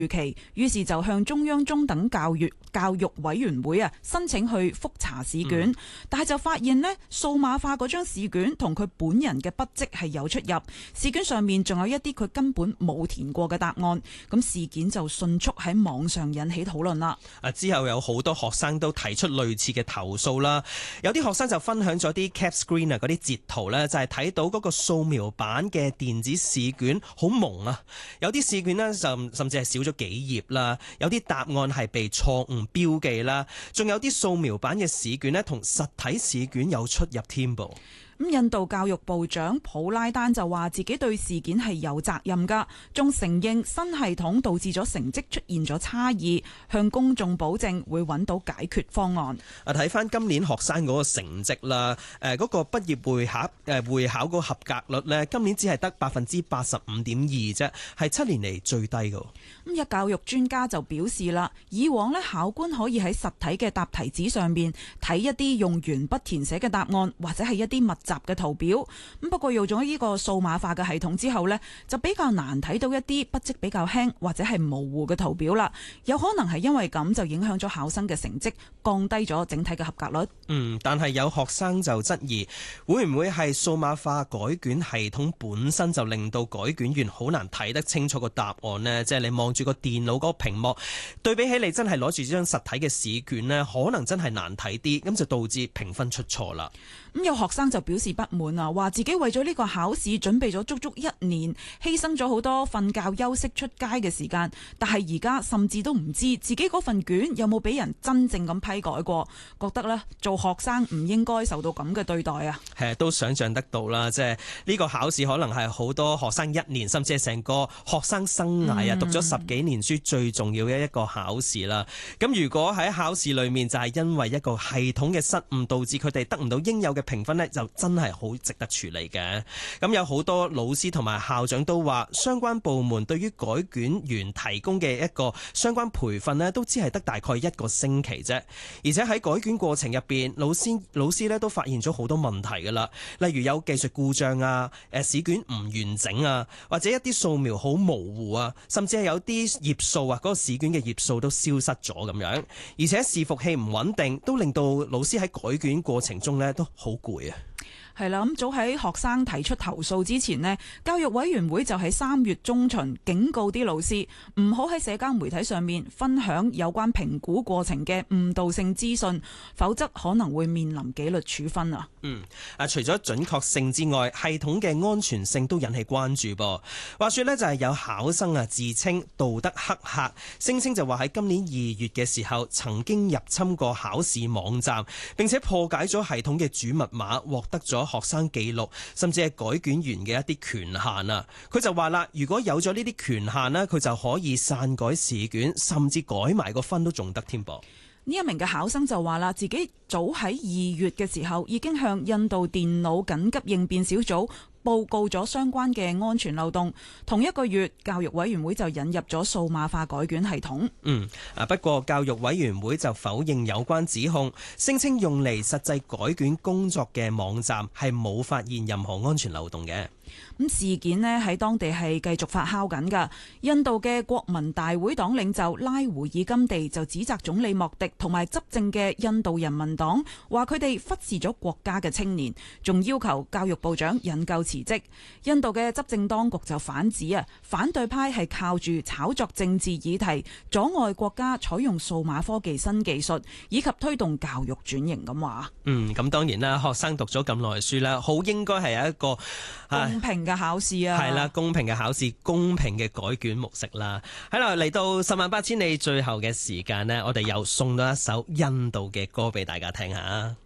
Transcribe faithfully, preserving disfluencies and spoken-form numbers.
預期，於是就向中央中等教育教育委員會啊申請去覆查試卷，嗯、但係就發現呢，數碼化嗰張試卷同佢本人嘅筆跡係有出入，試卷上面仲有一啲佢根本冇填過嘅答案，咁事件就迅速喺網上引起討論啦。 啊，之後有好多學生都提出類似嘅投訴啦，有啲學生就分享咗啲 cap screen 啊嗰啲截圖呢，就係睇到嗰個掃描版嘅電子試卷好蒙啊，有啲試卷呢，就甚至係少咗幾頁啦，有啲答案係被錯誤標記啦，仲有啲掃描版嘅試卷呢，同實體試卷有出入添噃。 咁印度教育部長普拉丹就話自己對事件係有責任㗎，仲承認新系統導致咗成績出現咗差異，向公眾保證會揾到解決方案。 啊，睇翻今年學生嗰個成績啦，誒嗰個畢業會考誒會考嗰個合格率呢，今年只係得百分之八十五點二啫，係七年嚟最低㗎。 咁有教育專家就表示啦，以往呢考官可以喺實體嘅答題紙上面睇一啲用鉛筆填寫嘅答案，或者係一啲密集嘅圖表。咁不過用咗呢個數碼化嘅系統之後呢，就比較難睇到一啲筆跡比較輕或者係模糊嘅圖表啦。有可能係因為咁就影響咗考生嘅成績，降低咗整體嘅合格率。 嗯，但係有學生就質疑，會唔會係數碼化改卷系統本身就令到改卷員好難睇得清楚個答案呢？即係你望住個電腦嗰個屏幕，對比起你真係攞住張實體嘅試卷呢，可能真係難睇啲，咁就導致評分出錯啦。 咁有學生就表示不滿啊，話自己為咗呢個考試準備咗足足一年，犧牲咗好多瞓覺休息出街嘅時間，但係而家甚至都唔知自己嗰份卷有冇俾人真正咁批改過，覺得呢做學生唔應該受到咁嘅對待啊。 係都想像得到啦，即係呢個考試可能係好多學生一年甚至係成個學生生涯啊，嗯、讀咗十幾年書最重要嘅一個考試啦。咁如果喺考試裏面就係因為一個系統嘅失誤導致佢哋得唔到應有嘅評分呢，就真係好值得處理嘅。咁有好多老師同埋校長都話，相關部門對於改卷員提供嘅一個相關培訓呢，都只係得大概一個星期啫。而且喺改卷過程入邊，老師老師呢都發現咗好多問題噶啦，例如有技術故障啊，誒試卷唔完整啊，或者一啲掃描好模糊啊，甚至係有啲頁數啊，嗰個試卷嘅頁數都消失咗咁樣。而且伺服器唔穩定，都令到老師喺改卷過程中呢都好攰啊。 係啦，咁早喺學生提出投訴之前呢，教育委員會就喺三月中旬警告啲老師唔好喺社交媒體上面分享有關評估過程嘅誤導性資訊，否則可能會面臨紀律處分啊。 嗯，啊，除咗準確性之外，系統嘅安全性都引起關注噃。話說呢，就係有考生啊自稱道德黑客，聲稱就話喺今年二月嘅時候曾經入侵過考試網站，並且破解咗系統嘅主密碼，獲得咗學生記錄，甚至係改卷員嘅一啲權限啊。佢就話啦，如果有咗呢啲權限呢，佢就可以篡改試卷，甚至改埋個分都仲得添噃。 呢一名嘅考生就話啦，自己早喺二月嘅時候已經向印度電腦緊急應變小組報告咗相關嘅安全漏洞。同一個月，教育委員會就引入咗數碼化改卷系統。嗯， 啊不過教育委員會就否認有關指控，聲稱用嚟實際改卷工作嘅網站係冇發現任何安全漏洞嘅。 咁事件呢喺當地係繼續發酵緊㗎。印度嘅國民大會黨領袖拉胡爾金地就指責總理莫迪同埋執政嘅印度人民黨，話佢哋忽視咗國家嘅青年，仲要求教育部長引咎辭職。印度嘅執政當局就反指啊，反對派係靠住炒作政治議題，阻礙國家採用數碼科技新技術，以及推動教育轉型咁話。 嗯，咁當然啦，學生讀咗咁耐書啦，好應該係有一個公平嘅考試啊， 係啦，公平嘅考試，公平嘅改卷模式啦。喺度嚟到十萬八千里最後嘅時間呢，我哋又送到一首印度嘅歌俾大家聽下。